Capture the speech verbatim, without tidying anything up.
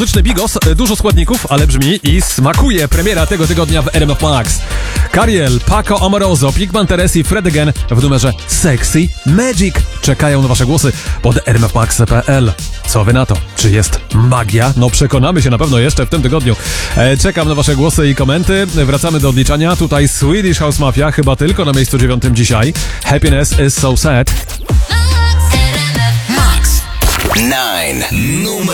Muzyczny bigos, dużo składników, ale brzmi i smakuje. Premiera tego tygodnia w R M F Max. Cariel, Paco Amoroso, Pigman Teres i Fred Again w numerze Sexy Magic. Czekają na wasze głosy pod r m f max kropka p l. Co wy na to? Czy jest magia? No przekonamy się na pewno jeszcze w tym tygodniu. E, czekam na wasze głosy i komenty. Wracamy do odliczania. Tutaj Swedish House Mafia, chyba tylko na miejscu dziewiątym dzisiaj. Happiness is so sad. Max dziewięć. Numer